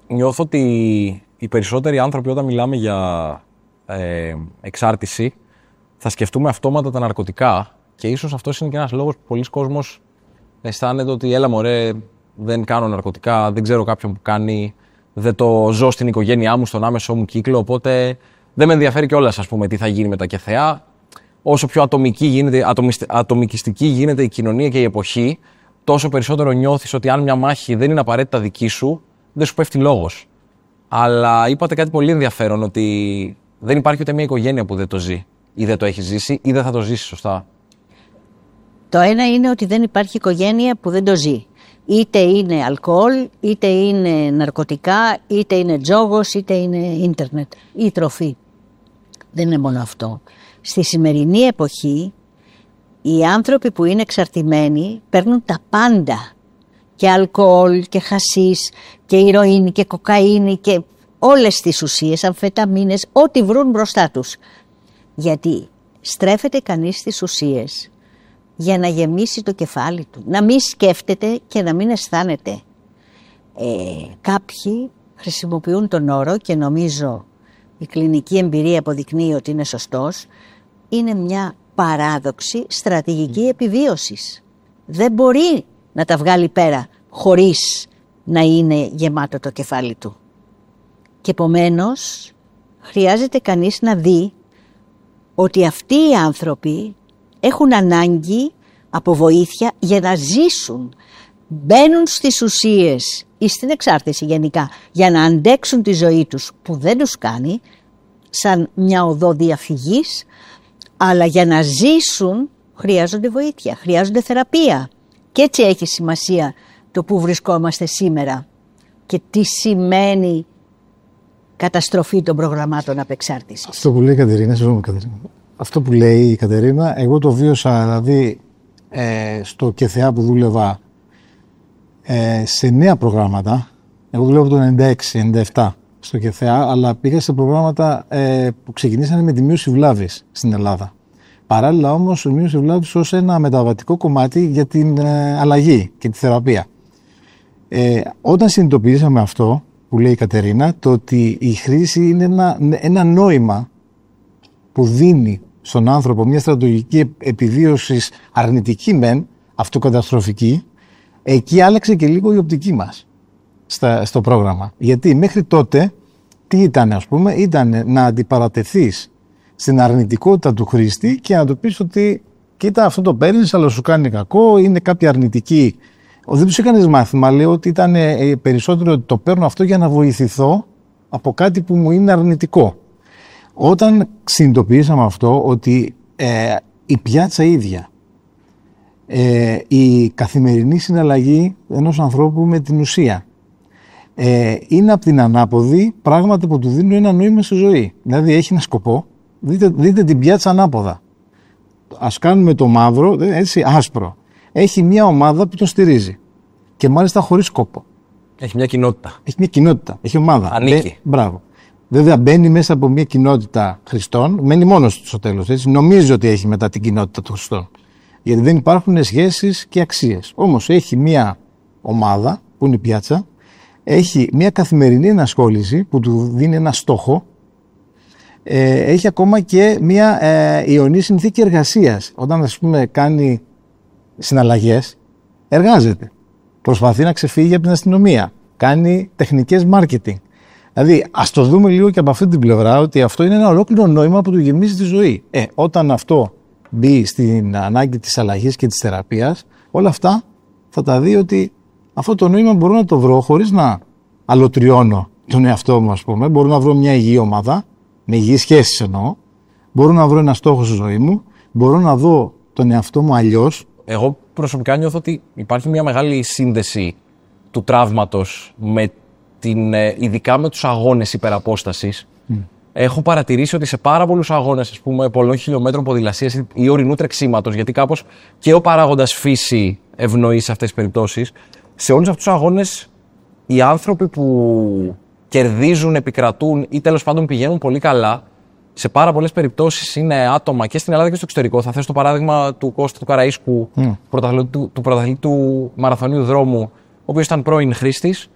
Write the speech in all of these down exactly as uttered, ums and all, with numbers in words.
νιώθω ότι οι περισσότεροι άνθρωποι όταν μιλάμε για ε, εξάρτηση θα σκεφτούμε αυτόματα τα ναρκωτικά και ίσως αυτός είναι και ένας λόγος που πολλοί κόσμος αισθάνεται ότι έλα μωρέ, δεν κάνω ναρκωτικά, δεν ξέρω κάποιον που κάνει, δεν το ζω στην οικογένειά μου, στον άμεσό μου κύκλο, οπότε δεν με ενδιαφέρει κιόλας, ας πούμε, τι θα γίνει με τα ΚΕΘΕΑ. Όσο πιο ατομική γίνεται, ατομικιστική γίνεται η κοινωνία και η εποχή, τόσο περισσότερο νιώθεις ότι αν μια μάχη δεν είναι απαραίτητα δική σου, δεν σου πέφτει λόγος. Αλλά είπατε κάτι πολύ ενδιαφέρον, ότι δεν υπάρχει ούτε μια οικογένεια που δεν το ζει, ή δεν το έχει ζήσει, ή δεν θα το ζήσει σωστά. Το ένα είναι ότι δεν υπάρχει οικογένεια που δεν το ζει. Είτε είναι αλκοόλ, είτε είναι ναρκωτικά, είτε είναι τζόγος, είτε είναι ίντερνετ ή τροφή. Δεν είναι μόνο αυτό. Στη σημερινή εποχή οι άνθρωποι που είναι εξαρτημένοι παίρνουν τα πάντα. Και αλκοόλ και χασίς και ηρωίνη και κοκαίνη και όλες τις ουσίες, αμφεταμίνες, ό,τι βρουν μπροστά τους. Γιατί στρέφεται κανείς στις ουσίες για να γεμίσει το κεφάλι του. Να μην σκέφτεται και να μην αισθάνεται. Ε, κάποιοι χρησιμοποιούν τον όρο και νομίζω η κλινική εμπειρία αποδεικνύει ότι είναι σωστός. Είναι μια παράδοξη στρατηγική επιβίωσης. Δεν μπορεί να τα βγάλει πέρα χωρίς να είναι γεμάτο το κεφάλι του. Και επομένως χρειάζεται κανείς να δει ότι αυτοί οι άνθρωποι έχουν ανάγκη από βοήθεια για να ζήσουν. Μπαίνουν στις ουσίες ή στην εξάρτηση γενικά για να αντέξουν τη ζωή τους που δεν τους κάνει σαν μια οδό διαφυγής, αλλά για να ζήσουν χρειάζονται βοήθεια, χρειάζονται θεραπεία. Και έτσι έχει σημασία το που βρισκόμαστε σήμερα και τι σημαίνει καταστροφή των προγραμμάτων απεξάρτησης. Αυτό που λέει η Κατερίνα, συγγνώμη Κατερίνα, αυτό που λέει η Κατερίνα, εγώ το βίωσα δηλαδή ε, στο ΚΕΘΕΑ που δούλευα ε, σε νέα προγράμματα. Εγώ δούλευα το ενενήντα έξι ενενήντα επτά στο ΚΕΘΕΑ, αλλά πήγα σε προγράμματα ε, που ξεκινήσανε με τη μείωση βλάβης στην Ελλάδα. Παράλληλα όμως η μείωση βλάβης ως ένα μεταβατικό κομμάτι για την ε, αλλαγή και τη θεραπεία. Ε, όταν συνειδητοποιήσαμε αυτό που λέει η Κατερίνα, το ότι η χρήση είναι ένα, ένα νόημα που δίνει στον άνθρωπο μια στρατηγική επιβίωσης αρνητική μεν, αυτοκαταστροφική, εκεί άλλαξε και λίγο η οπτική μας στα, στο πρόγραμμα. Γιατί μέχρι τότε τι ήταν, ας πούμε, ήταν να αντιπαρατεθείς στην αρνητικότητα του χρήστη και να του πεις ότι κοίτα, αυτό το παίρνεις αλλά σου κάνει κακό, είναι κάποια αρνητική. Δεν τους έκανες μάθημα, λέω ότι ήταν περισσότερο ότι το παίρνω αυτό για να βοηθηθώ από κάτι που μου είναι αρνητικό. Όταν συνειδητοποιήσαμε αυτό, ότι ε, η πιάτσα ίδια, ε, η καθημερινή συναλλαγή ενός ανθρώπου με την ουσία, ε, είναι από την ανάποδη πράγματα που του δίνουν ένα νόημα στη ζωή. Δηλαδή έχει ένα σκοπό, δείτε, δείτε την πιάτσα ανάποδα. Ας κάνουμε το μαύρο, έτσι άσπρο. Έχει μια ομάδα που τον στηρίζει και μάλιστα χωρίς σκόπο. Έχει μια κοινότητα. Έχει μια κοινότητα, έχει ομάδα. Ανήκει. Μπε, μπράβο. Βέβαια μπαίνει μέσα από μια κοινότητα Χριστών, μένει μόνος του στο τέλος. Έτσι. Νομίζει ότι έχει μετά την κοινότητα των Χριστών. Γιατί δεν υπάρχουν σχέσεις και αξίες. Όμως έχει μια ομάδα που είναι η πιάτσα, έχει μια καθημερινή ενασχόληση που του δίνει ένα στόχο, ε, έχει ακόμα και μια ε, ιονή συνθήκη εργασίας. Όταν, ας πούμε, κάνει συναλλαγές, εργάζεται. Προσπαθεί να ξεφύγει από την αστυνομία. Κάνει τεχνικές marketing. Δηλαδή, ας το δούμε λίγο και από αυτή την πλευρά, ότι αυτό είναι ένα ολόκληρο νόημα που του γεμίζει τη ζωή. Ε, όταν αυτό μπει στην ανάγκη της αλλαγής και της θεραπείας, όλα αυτά θα τα δει ότι αυτό το νόημα μπορώ να το βρω χωρίς να αλωτριώνω τον εαυτό μου, ας πούμε. Μπορώ να βρω μια υγιή ομάδα, με υγιείς σχέσεις εννοώ. Μπορώ να βρω ένα στόχο στη ζωή μου. Μπορώ να δω τον εαυτό μου αλλιώς. Εγώ προσωπικά νιώθω ότι υπάρχει μια μεγάλη σύνδεση του τραύματος με την, ειδικά με τους αγώνες υπεραπόστασης. Mm. Έχω παρατηρήσει ότι σε πάρα πολλούς αγώνες, ας πούμε, πολλών χιλιόμετρων ποδηλασίας ή ορεινού τρεξίματος, γιατί κάπως και ο παράγοντας φύση ευνοεί σε αυτές τις περιπτώσεις, σε όλους αυτούς τους αγώνες οι άνθρωποι που κερδίζουν, επικρατούν ή τέλος πάντων πηγαίνουν πολύ καλά, σε πάρα πολλές περιπτώσεις είναι άτομα και στην Ελλάδα και στο εξωτερικό. Θα θέσω το παράδειγμα του Κώστα του Καραΐσκου, mm. πρωταθλητή του, του πρωταθλητή του μαραθωνίου δρόμου, ο οποίος ήταν πρώην χρήστης.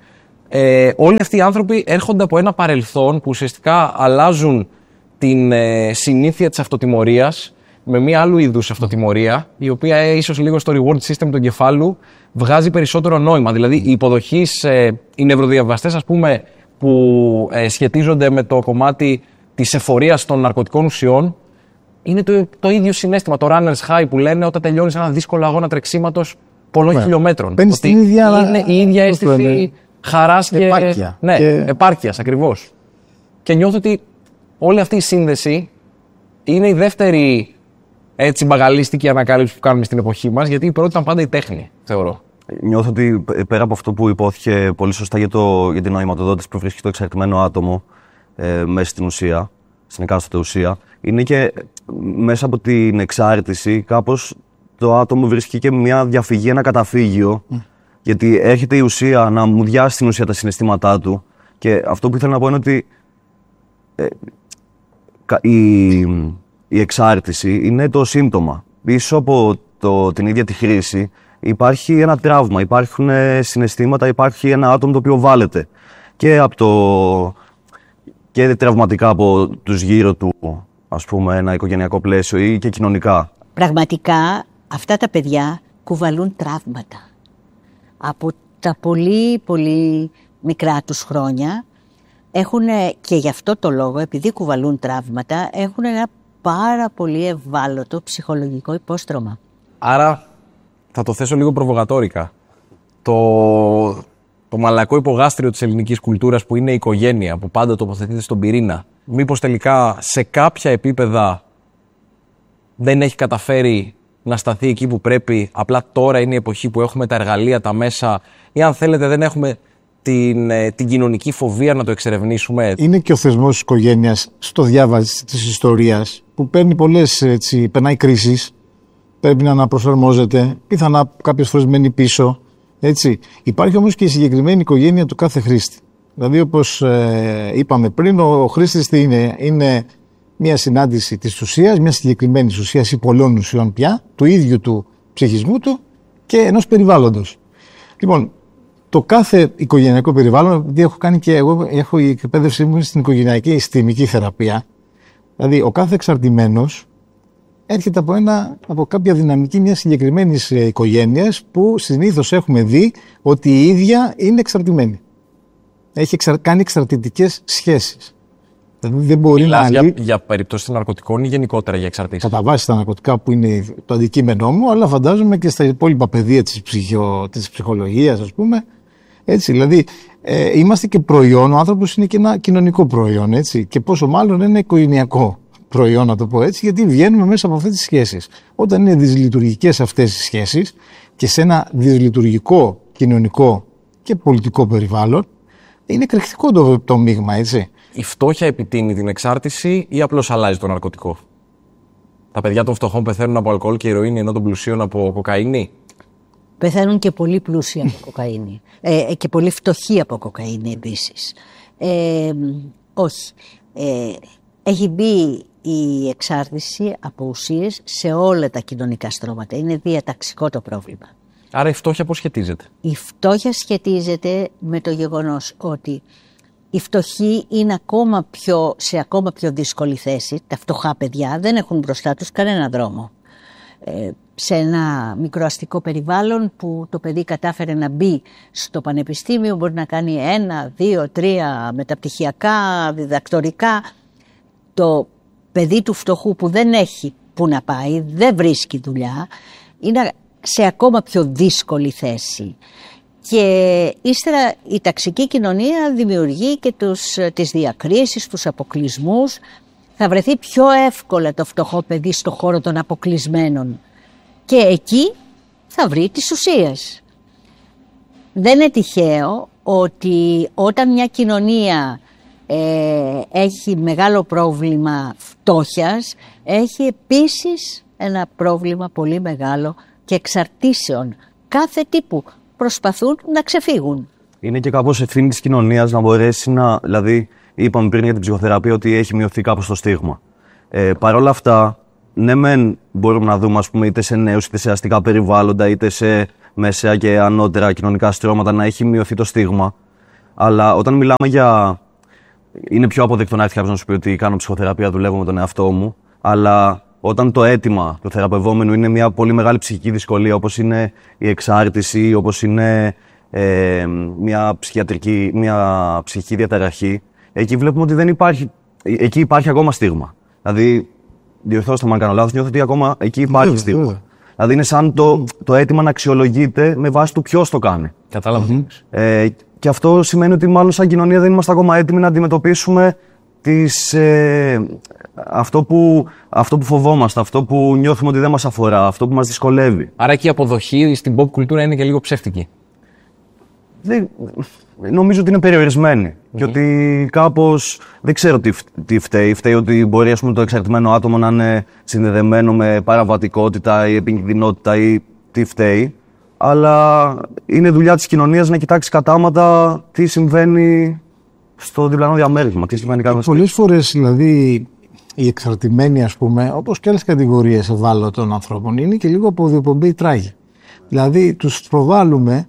Ε, όλοι αυτοί οι άνθρωποι έρχονται από ένα παρελθόν που ουσιαστικά αλλάζουν την ε, συνήθεια της αυτοτιμωρίας με μία άλλου είδους αυτοτιμωρία, η οποία ε, ίσως λίγο στο reward system του εγκεφάλου βγάζει περισσότερο νόημα. Δηλαδή, οι υποδοχείς, ε, οι νευροδιαβαστές, ας πούμε, που ε, σχετίζονται με το κομμάτι της εφορίας των ναρκωτικών ουσιών, είναι το, το ίδιο συναίσθημα, το runner's high που λένε όταν τελειώνεις ένα δύσκολο αγώνα τρεξίματος πολλών yeah. χιλιόμετρων. Μπαίνεις στην ίδια... Είναι η ίδια αίσθηση χαράς και, επάρκεια. Ναι, και... επάρκειας ακριβώς. Και νιώθω ότι όλη αυτή η σύνδεση είναι η δεύτερη έτσι μπαγαλίστικη ανακάλυψη που κάνουμε στην εποχή μας, γιατί η πρώτη ήταν πάντα η τέχνη, θεωρώ. Νιώθω ότι πέρα από αυτό που υπόθηκε πολύ σωστά για, το, για την νοηματοδότηση που βρίσκει το εξαρτημένο άτομο ε, μέσα στην ουσία, στην εκάστοτε ουσία, είναι και μέσα από την εξάρτηση κάπως το άτομο βρίσκει και μια διαφυγή, ένα καταφύγιο, mm. γιατί έρχεται η ουσία να μουδιάσει στην ουσία τα συναισθήματά του, και αυτό που ήθελα να πω είναι ότι ε, η, η εξάρτηση είναι το σύμπτωμα. Πίσω από το, την ίδια τη χρήση υπάρχει ένα τραύμα, υπάρχουν συναισθήματα, υπάρχει ένα άτομο το οποίο βάλεται και, από το, και τραυματικά από τους γύρω του, ας πούμε, ένα οικογενειακό πλαίσιο ή και κοινωνικά. Πραγματικά αυτά τα παιδιά κουβαλούν τραύματα. Από τα πολύ πολύ μικρά τους χρόνια έχουν, και γι' αυτό το λόγο, επειδή κουβαλούν τραύματα, έχουν ένα πάρα πολύ ευάλωτο ψυχολογικό υπόστρωμα. Άρα, θα το θέσω λίγο προβοκατόρικα. Το, το μαλακό υπογάστριο της ελληνικής κουλτούρας που είναι η οικογένεια, που πάντα τοποθετείται στον πυρήνα, μήπως τελικά σε κάποια επίπεδα δεν έχει καταφέρει να σταθεί εκεί που πρέπει, απλά τώρα είναι η εποχή που έχουμε τα εργαλεία, τα μέσα, ή αν θέλετε δεν έχουμε την, την κοινωνική φοβία να το εξερευνήσουμε. Είναι και ο θεσμός της οικογένειας στο διάβαση της ιστορίας, που παίρνει πολλές, έτσι, περνάει κρίσεις, πρέπει να αναπροσαρμόζεται, πιθανά κάποιες φορές μένει πίσω. Έτσι. Υπάρχει όμως και η συγκεκριμένη οικογένεια του κάθε χρήστη. Δηλαδή, όπως ε, είπαμε πριν, ο χρήστης τι είναι, είναι μια συνάντηση της ουσίας, μια συγκεκριμένη ουσίας ή πολλών ουσιών πια, του ίδιου του ψυχισμού του και ενός περιβάλλοντος. Λοιπόν, το κάθε οικογενειακό περιβάλλον, επειδή έχω κάνει και εγώ, έχω η εκπαίδευσή μου στην οικογενειακή συστημική θεραπεία, δηλαδή ο κάθε εξαρτημένος έρχεται από, ένα, από κάποια δυναμική μιας συγκεκριμένης οικογένειας που συνήθως έχουμε δει ότι η ίδια είναι εξαρτημένη. Έχει εξαρ, κάνει εξαρτητικές σχέσεις. Δηλαδή δεν μπορεί Μιλάς να... Για, για περιπτώσεις ναρκωτικών ή γενικότερα για εξαρτήσεις? Κατά βάση τα ναρκωτικά που είναι το αντικείμενό μου, αλλά φαντάζομαι και στα υπόλοιπα πεδία της, ψυχο, της ψυχολογίας, ας πούμε. Έτσι, δηλαδή ε, είμαστε και προϊόν, ο άνθρωπος είναι και ένα κοινωνικό προϊόν, έτσι, και πόσο μάλλον ένα οικογενειακό προϊόν, να το πω έτσι, γιατί βγαίνουμε μέσα από αυτές τις σχέσεις. Όταν είναι δυσλειτουργικές αυτές τις σχέσεις και σε ένα δυσλειτουργικό κοινωνικό και πολιτικό περιβάλλον, είναι εκρηκτικό το, το μείγμα, έτσι. Η φτώχεια επιτείνει την εξάρτηση ή απλώς αλλάζει το ναρκωτικό? Τα παιδιά των φτωχών πεθαίνουν από αλκοόλ και ηρωίνη, ενώ των πλουσίων από κοκαίνη? Πεθαίνουν και πολύ πλούσιοι από κοκαίνη. Ε, και πολύ φτωχοί από κοκαίνη επίσης. Ε, όχι. Ε, έχει μπει η εξάρτηση από ουσίες σε όλα τα κοινωνικά στρώματα. Είναι διαταξικό το πρόβλημα. Άρα η φτώχεια πώς σχετίζεται? Η φτώχεια σχετίζεται με το γεγονός ότι οι φτωχοί είναι ακόμα πιο, σε ακόμα πιο δύσκολη θέση. Τα φτωχά παιδιά δεν έχουν μπροστά τους κανένα δρόμο. Ε, σε ένα μικροαστικό περιβάλλον που το παιδί κατάφερε να μπει στο πανεπιστήμιο, μπορεί να κάνει ένα, δύο, τρία μεταπτυχιακά, διδακτορικά. Το παιδί του φτωχού που δεν έχει που να πάει, δεν βρίσκει δουλειά, είναι σε ακόμα πιο δύσκολη θέση. Και ύστερα η ταξική κοινωνία δημιουργεί και τους, τις διακρίσεις, τους αποκλεισμούς. Θα βρεθεί πιο εύκολα το φτωχό παιδί στο χώρο των αποκλεισμένων και εκεί θα βρει τις ουσίες. Δεν είναι τυχαίο ότι όταν μια κοινωνία ε, έχει μεγάλο πρόβλημα φτώχειας, έχει επίσης ένα πρόβλημα πολύ μεγάλο και εξαρτήσεων κάθε τύπου. Προσπαθούν να ξεφύγουν. Είναι και κάπως ευθύνη της κοινωνίας να μπορέσει να. Δηλαδή, είπαμε πριν για την ψυχοθεραπεία ότι έχει μειωθεί κάπως το στίγμα. Ε, Παρ' όλα αυτά, ναι, μεν μπορούμε να δούμε, ας πούμε, είτε σε νέους, είτε σε αστικά περιβάλλοντα, είτε σε μεσαία και ανώτερα κοινωνικά στρώματα να έχει μειωθεί το στίγμα. Αλλά όταν μιλάμε για. Είναι πιο αποδεκτό να έρθει κάποιος να σου πει ότι κάνω ψυχοθεραπεία, δουλεύω με τον εαυτό μου. Αλλά όταν το αίτημα του θεραπευόμενου είναι μια πολύ μεγάλη ψυχική δυσκολία, όπως είναι η εξάρτηση, όπως είναι ε, μια, ψυχιατρική, μια ψυχική διαταραχή, εκεί βλέπουμε ότι δεν υπάρχει. Εκεί υπάρχει ακόμα στίγμα. Δηλαδή, διορθώστε με αν κάνω λάθος, νιώθω ότι ακόμα εκεί υπάρχει στίγμα. Δηλαδή, είναι σαν το, το αίτημα να αξιολογείται με βάση του ποιος το κάνει. Κατάλαβα. Mm-hmm. Ε, και αυτό σημαίνει ότι μάλλον σαν κοινωνία δεν είμαστε ακόμα έτοιμοι να αντιμετωπίσουμε τις, ε, αυτό, που, αυτό που φοβόμαστε, αυτό που νιώθουμε ότι δεν μας αφορά, αυτό που μας δυσκολεύει. Άρα και η αποδοχή στην pop κουλτούρα είναι και λίγο ψεύτικη. Δεν, νομίζω ότι είναι περιορισμένη. Mm-hmm. Και ότι κάπως δεν ξέρω τι, τι φταίει. Φταίει ότι μπορεί, ας πούμε, το εξαρτημένο άτομο να είναι συνδεδεμένο με παραβατικότητα ή επικινδυνότητα ή τι φταίει. Αλλά είναι δουλειά της κοινωνίας να κοιτάξει κατάματα τι συμβαίνει στο διπλανό διαμέρισμα. Τι συμβαίνει κάθε Πολλές φορές, δηλαδή, οι εξαρτημένοι, ας πούμε, όπως και άλλες κατηγορίες ευάλωτων ανθρώπων, είναι και λίγο από διοπομπή τράγη. Δηλαδή, τους προβάλλουμε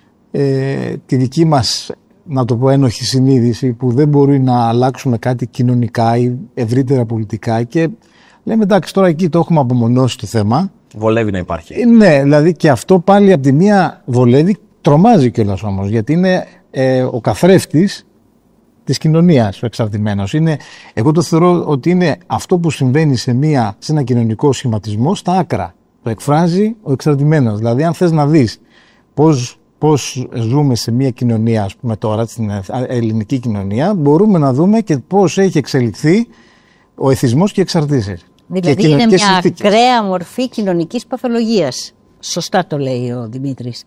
ε, τη δική μας, να το πω, ένοχη συνείδηση που δεν μπορεί να αλλάξουμε κάτι κοινωνικά ή ευρύτερα πολιτικά και λέμε εντάξει, τώρα εκεί το έχουμε απομονώσει το θέμα. Βολεύει να υπάρχει. Ε, ναι, δηλαδή και αυτό πάλι από τη μία βολεύει, τρομάζει κιόλας όμως, γιατί είναι ε, ο καθρέφτης της κοινωνίας ο εξαρτημένος. Είναι, εγώ το θεωρώ ότι είναι αυτό που συμβαίνει σε, μια, σε ένα κοινωνικό σχηματισμό στα άκρα. Το εκφράζει ο εξαρτημένος. Δηλαδή, αν θες να δεις πώς, πώς ζούμε σε μια κοινωνία, ας πούμε τώρα, στην ελληνική κοινωνία, μπορούμε να δούμε και πώς έχει εξελιχθεί ο εθισμός και οι εξαρτήσεις. Δηλαδή είναι μια ακραία μορφή κοινωνικής παθολογίας. Σωστά το λέει ο Δημήτρης.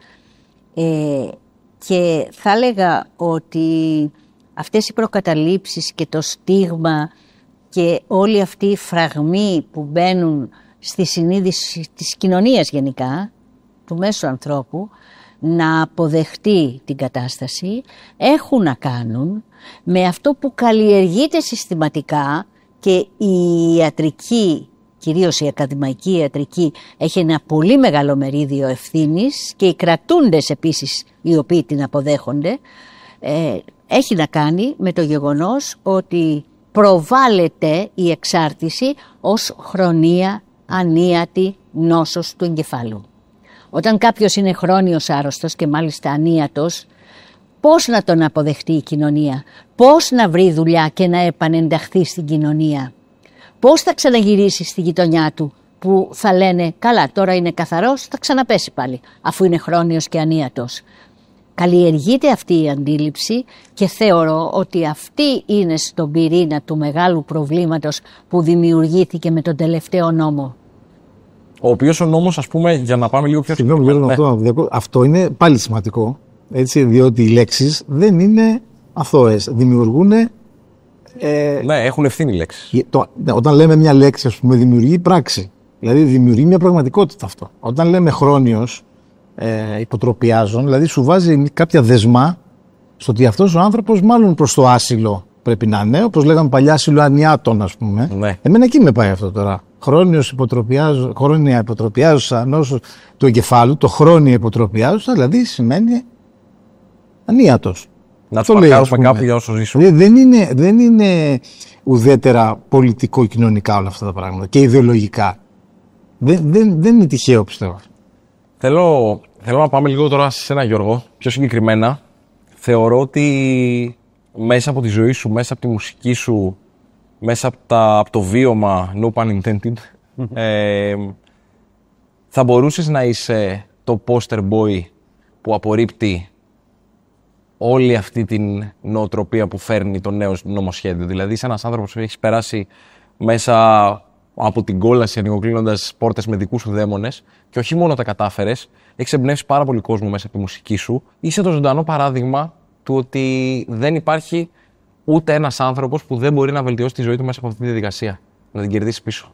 Ε, και θα έλεγα ότι αυτές οι προκαταλήψεις και το στίγμα και όλοι αυτοί οι φραγμοί που μπαίνουν στη συνείδηση της κοινωνίας γενικά, του μέσου ανθρώπου, να αποδεχτεί την κατάσταση, έχουν να κάνουν με αυτό που καλλιεργείται συστηματικά και η ιατρική, κυρίως η ακαδημαϊκή ιατρική, έχει ένα πολύ μεγάλο μερίδιο ευθύνης και οι κρατούντες επίσης οι οποίοι την αποδέχονται, ε, έχει να κάνει με το γεγονός ότι προβάλλεται η εξάρτηση ως χρονία ανίατη νόσος του εγκεφάλου. Όταν κάποιος είναι χρόνιος άρρωστος και μάλιστα ανίατος, πώς να τον αποδεχτεί η κοινωνία, πώς να βρει δουλειά και να επανενταχθεί στην κοινωνία, πώς θα ξαναγυρίσει στη γειτονιά του που θα λένε καλά τώρα είναι καθαρός, θα ξαναπέσει πάλι αφού είναι χρόνιος και ανίατος. Καλλιεργείται αυτή η αντίληψη και θεωρώ ότι αυτή είναι στον πυρήνα του μεγάλου προβλήματος που δημιουργήθηκε με τον τελευταίο νόμο. Ο οποίος ο νόμος, ας πούμε, για να πάμε λίγο πιο... Συγγνώμη, Γιώργο, ναι. αυτό, αυτό είναι πάλι σημαντικό, έτσι, διότι οι λέξεις δεν είναι αθώες, δημιουργούν... Ε, ναι, έχουν ευθύνη οι λέξεις. Το, όταν λέμε μια λέξη, ας πούμε, δημιουργεί πράξη. Δηλαδή δημιουργεί μια πραγματικότητα αυτό. Όταν λέμε χρόνιος, ε, υποτροπιάζων, δηλαδή σου βάζει κάποια δεσμά στο ότι αυτός ο άνθρωπος μάλλον προς το άσυλο πρέπει να είναι, όπως λέγαμε παλιά άσυλο ανιάτων, ας πούμε. Ναι. Εμένα εκεί με πάει αυτό τώρα. Χρόνιος υποτροπιάζω, χρόνια υποτροπιάζουσα νόσο του εγκεφάλου, το χρόνια υποτροπιάζουσα, δηλαδή σημαίνει ανίατος. Να το παρκάρουμε κάπου για όσο ζήσουμε. Δηλαδή δεν είναι, δεν είναι ουδέτερα πολιτικό-κοινωνικά όλα αυτά τα πράγματα και ιδεολογικά. Δεν, δεν, δεν είναι τυχαίο, πιστεύω. Θέλω, θέλω να πάμε λίγο τώρα σε ένα, Γιώργο, πιο συγκεκριμένα. Θεωρώ ότι μέσα από τη ζωή σου, μέσα από τη μουσική σου, μέσα από, τα, από το βίωμα, no pun intended, ε, θα μπορούσες να είσαι το poster boy που απορρίπτει όλη αυτή την νοοτροπία που φέρνει το νέο νομοσχέδιο. Δηλαδή, είσαι ένας άνθρωπος που έχεις περάσει μέσα από την κόλαση, ανοιγοκλίνοντας πόρτες με δικούς σου δαίμονες και όχι μόνο τα κατάφερες, έχεις εμπνεύσει πάρα πολύ κόσμο μέσα από τη μουσική σου. Είσαι το ζωντανό παράδειγμα του ότι δεν υπάρχει ούτε ένας άνθρωπος που δεν μπορεί να βελτιώσει τη ζωή του μέσα από αυτή τη διαδικασία. Να την κερδίσει πίσω.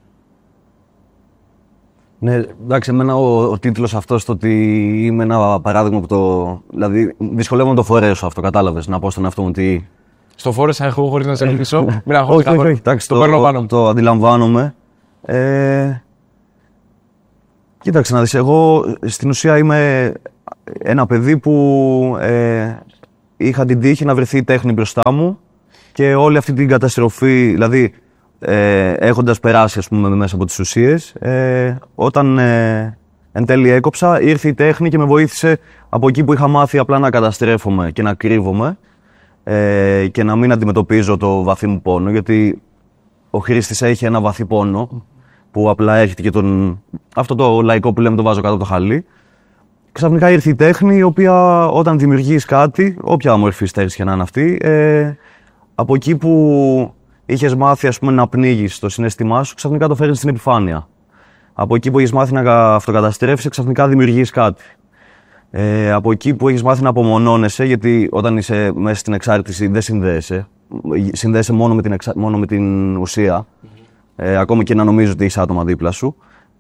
Ναι, εντάξει, εμένα ο, ο τίτλος αυτός, το ότι είμαι ένα παράδειγμα που το. Δηλαδή, δυσκολεύομαι να το φορέσω αυτό, κατάλαβες, να πω στον εαυτό μου ότι. Στο φόρεσα εγώ χωρίς να σε ρωτήσω. Μην αγχώσεις. Όχι, όχι, όχι. Εντάξει, το, το, το, το αντιλαμβάνομαι. Ε, κοίταξε να δεις, εγώ στην ουσία είμαι ένα παιδί που ε, είχα την τύχη να βρεθεί η τέχνη μπροστά μου και όλη αυτή την καταστροφή, δηλαδή ε, έχοντας περάσει ας πούμε, μέσα από τις ουσίες, ε, όταν ε, εν τέλει έκοψα, ήρθε η τέχνη και με βοήθησε από εκεί που είχα μάθει απλά να καταστρέφομαι και να κρύβομαι ε, και να μην αντιμετωπίζω το βαθύ μου πόνο, γιατί ο χρήστης έχει ένα βαθύ πόνο που απλά έρχεται και τον... αυτό το λαϊκό που λέμε το βάζω κάτω από το χαλί. Ξαφνικά ήρθε η τέχνη, η οποία όταν δημιουργείς κάτι, όποια μορφή στέρηση και να είναι αυτή, ε, από εκεί που είχες μάθει ας πούμε, να πνίγεις το συναίσθημά σου, ξαφνικά το φέρνεις στην επιφάνεια. Από εκεί που έχεις μάθει να αυτοκαταστρέφεις, ξαφνικά δημιουργείς κάτι. Ε, από εκεί που έχεις μάθει να απομονώνεσαι, γιατί όταν είσαι μέσα στην εξάρτηση δεν συνδέεσαι, συνδέεσαι μόνο με την, εξα... μόνο με την ουσία, ε, ακόμα και να νομίζεις ότι είσαι άτομα δίπλα σου,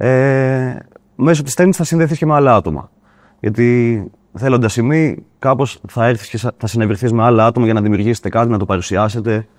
ε, μέσω της τέχνης θα συνδεθείς και με άλλα άτομα. Γιατί θέλοντας ή μη, κάπως θα έρθεις και θα συνευρεθείς με άλλα άτομα για να δημιουργήσετε κάτι, να το παρουσιάσετε.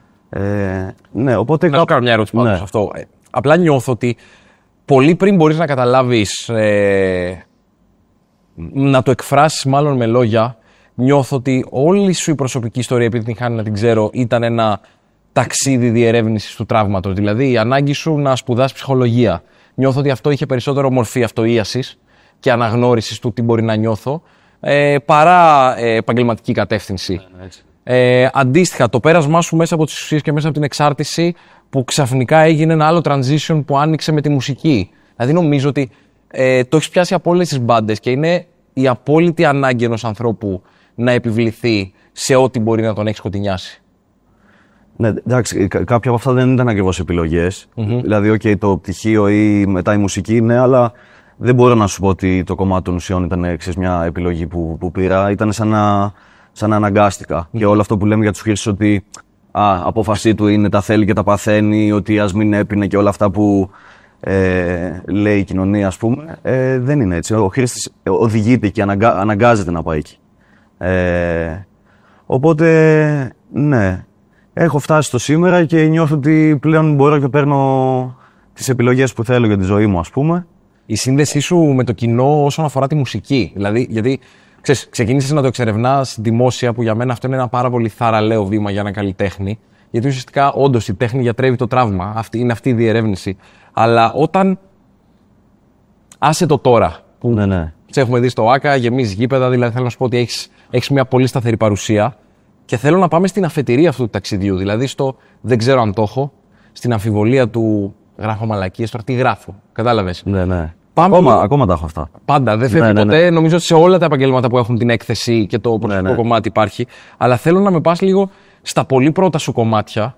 Ε, ναι, οπότε... Να σου κάνω μια ερώτηση πάνω ναι. σε αυτό. Ε, απλά νιώθω ότι πολύ πριν μπορείς να καταλάβεις, ε, να το εκφράσεις μάλλον με λόγια, νιώθω ότι όλη σου η προσωπική ιστορία, επειδή την χάνει να την ξέρω, ήταν ένα ταξίδι διερεύνησης του τραύματος. Δηλαδή η ανάγκη σου να σπουδάσεις ψυχολογία. Νιώθω ότι αυτό είχε περισσότερο μορφή αυτοίασης και αναγνώρισης του τι μπορεί να νιώθω, ε, παρά ε, επαγγελματική κατεύθυνση. Ναι, ε, αντίστοιχα, το πέρασμά σου μέσα από τις ουσίες και μέσα από την εξάρτηση, που ξαφνικά έγινε ένα άλλο transition που άνοιξε με τη μουσική. Δηλαδή νομίζω ότι ε, το έχεις πιάσει από όλες τις μπάντες και είναι η απόλυτη ανάγκη ενός ανθρώπου να επιβληθεί σε ό,τι μπορεί να τον έχει σκοτεινιάσει. Ναι, εντάξει, κάποια από αυτά δεν ήταν ακριβώς επιλογές. Mm-hmm. Δηλαδή, okay, το πτυχίο ή μετά η μουσική, ναι, αλλά δεν μπορώ να σου πω ότι το κομμάτι των ουσιών ήταν ξέρεις, μια επιλογή που, που πήρα. Ήταν σαν να, σαν να αναγκάστηκα. Mm-hmm. Και όλο αυτό που λέμε για τους χρήστες ότι α, απόφασή του είναι τα θέλει και τα παθαίνει, ότι ας μην έπινε και όλα αυτά που ε, λέει η κοινωνία, ας πούμε, ε, δεν είναι έτσι. Ο χρήστης οδηγείται και αναγκα, αναγκάζεται να πάει εκεί. Ε, οπότε, ναι. Έχω φτάσει στο σήμερα και νιώθω ότι πλέον μπορώ και παίρνω τις επιλογές που θέλω για τη ζωή μου, ας πούμε. Η σύνδεσή σου με το κοινό όσον αφορά τη μουσική. Δηλαδή, γιατί ξέρεις, ξεκίνησες να το εξερευνάς δημόσια, που για μένα αυτό είναι ένα πάρα πολύ θαραλέο βήμα για ένα καλλιτέχνη. Γιατί ουσιαστικά, όντως, η τέχνη γιατρεύει το τραύμα. Αυτή, είναι αυτή η διερεύνηση. Αλλά όταν. Άσε το τώρα. Που ναι, ναι. Σε έχουμε δει στο ΆΚΑ, γεμίζει γήπεδα, δηλαδή θέλω να σου πω ότι έχεις, έχεις μια πολύ σταθερή παρουσία. Και θέλω να πάμε στην αφετηρία αυτού του ταξιδιού. Δηλαδή στο δεν ξέρω αν το έχω, στην αμφιβολία του γράφω μαλακίες, τώρα τι γράφω. Κατάλαβες. Ναι, ναι. Πάμε Ακόμα, λίγο... ακόμα τα έχω αυτά. Πάντα, δεν φεύγει ναι, ναι, ποτέ. Ναι. Νομίζω ότι σε όλα τα επαγγέλματα που έχουν την έκθεση και το προσωπικό ναι, ναι. κομμάτι υπάρχει. Αλλά θέλω να με πας λίγο στα πολύ πρώτα σου κομμάτια.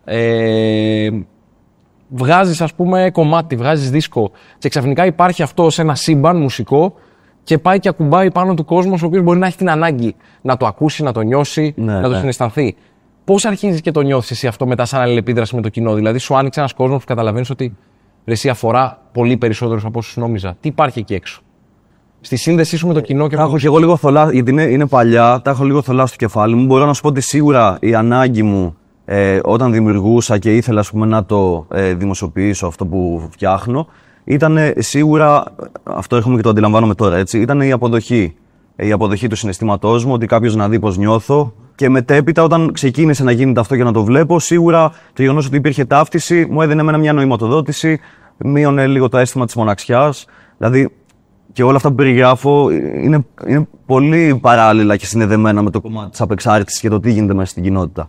Ε, βγάζεις, ας πούμε, κομμάτι, βγάζεις δίσκο και ξαφνικά υπάρχει αυτό σε ένα σύμπαν μουσικό. Και πάει και ακουμπάει πάνω του κόσμος, ο οποίος μπορεί να έχει την ανάγκη να το ακούσει, να το νιώσει, ναι, να το ναι. συναισθανθεί. Πώς αρχίζεις και το νιώθεις εσύ αυτό μετά, σαν αλληλεπίδραση με το κοινό? Δηλαδή, σου άνοιξε ένας κόσμος που καταλαβαίνεις ότι ρε, εσύ αφορά πολύ περισσότερους από όσους νόμιζα. Τι υπάρχει εκεί έξω? Στη σύνδεσή σου με το κοινό και. Τα έχω και εγώ λίγο θολά, γιατί είναι, είναι παλιά, τα έχω λίγο θολά στο κεφάλι μου. Μπορώ να σου πω ότι σίγουρα η ανάγκη μου ε, όταν δημιουργούσα και ήθελα ας πούμε, να το ε, δημοσιοποιήσω αυτό που φτιάχνω. Ήταν σίγουρα, αυτό έχουμε και το αντιλαμβάνομαι τώρα, έτσι, ήταν η αποδοχή. Η αποδοχή του συναισθήματός μου, ότι κάποιος να δει πώς νιώθω. Και μετέπειτα, όταν ξεκίνησε να γίνεται αυτό για να το βλέπω, σίγουρα το γεγονός ότι υπήρχε ταύτιση μου έδινε εμένα μια νοηματοδότηση, μείωνε λίγο το αίσθημα της μοναξιάς. Δηλαδή, και όλα αυτά που περιγράφω είναι, είναι πολύ παράλληλα και συνδεδεμένα με το κομμάτι της απεξάρτησης και το τι γίνεται μέσα στην κοινότητα.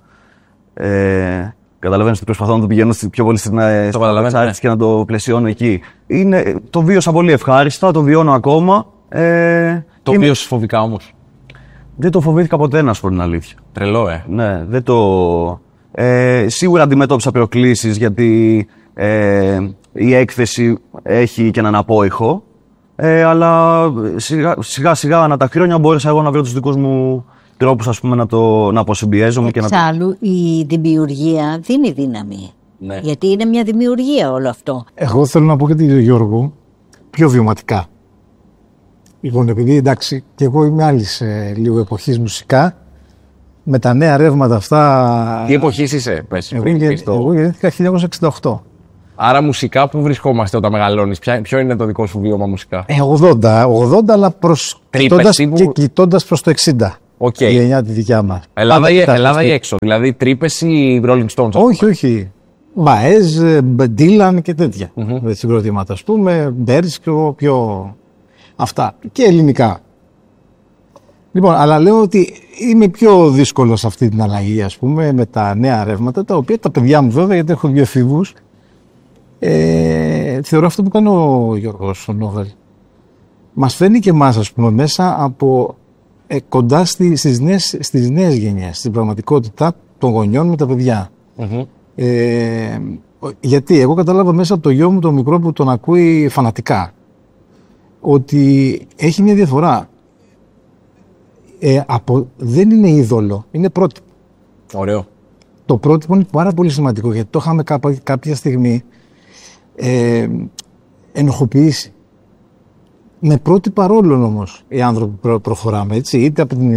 Ε, Καταλαβαίνεις ότι προσπαθώ να το πηγαίνω πιο πολύ στην εξάρτηση ναι. και να το πλαισιώνω εκεί. Είναι, το βίωσα πολύ ευχάριστα, το βιώνω ακόμα. Ε, το είναι... βίωσες φοβικά όμως? Δεν το φοβήθηκα ποτέ, να σου πω την αλήθεια. Τρελό, ε. Ναι, δεν το... Ε, σίγουρα αντιμετώπισα προκλήσεις, γιατί ε, η έκθεση έχει και έναν απόϊχο. Ε, αλλά σιγά, σιγά σιγά ανά τα χρόνια μπόρεσα εγώ να βρω τους δικούς μου τρόπους, ας πούμε, να, το, να αποσυμπιέζομαι. Εξάλλου, να... η δημιουργία δίνει δύναμη. Ναι. Γιατί είναι μια δημιουργία όλο αυτό. Εγώ θέλω να πω και τον Γιώργο πιο βιωματικά. Λοιπόν, επειδή εντάξει, και εγώ είμαι άλλη λίγο εποχής μουσικά, με τα νέα ρεύματα αυτά. Τι εποχής είσαι, πες? Εγώ, εγώ γεννήθηκα χίλια εννιακόσια εξήντα οκτώ. Άρα μουσικά που βρισκόμαστε όταν μεγαλώνεις, ποιο είναι το δικό σου βίωμα μουσικά? Ε, ογδόντα, ογδόντα, αλλά προς, κοιτώντας, που... και κοιτώντας προς το εξήντα. Okay. Η γενιά τη δικιά μας. Ελλάδα, ή, Ελλάδα ή έξω, δηλαδή τρύπες ή Rolling Stones? Όχι, όχι. Μπαέζ, Ντίλαν και τέτοια mm-hmm. συγκροτήματα, ας πούμε, Μπέρις και πιο... αυτά. Και ελληνικά. Λοιπόν, αλλά λέω ότι είμαι πιο δύσκολο σε αυτή την αλλαγή, ας πούμε, με τα νέα ρεύματα, τα οποία τα παιδιά μου βέβαια, γιατί έχω δύο εφήβους, ε, θεωρώ αυτό που κάνει ο Γιώργος, ο Νόβελ. Μας φέρνει και εμάς, ας πούμε, μέσα από ε, κοντά στη, στις, νέες, στις νέες γενιές, στην πραγματικότητα των γονιών με τα παιδιά. Mm-hmm. Ε, γιατί εγώ κατάλαβα μέσα από το γιο μου το μικρό που τον ακούει φανατικά ότι έχει μια διαφορά. Ε, από, δεν είναι είδωλο, είναι πρότυπο. Ωραίο. Το πρότυπο είναι πάρα πολύ σημαντικό, γιατί το είχαμε κάποια, κάποια στιγμή ε, ενοχοποιήσει. Με πρότυπα ρόλων όμως οι άνθρωποι προ, προχωράμε, έτσι, είτε από την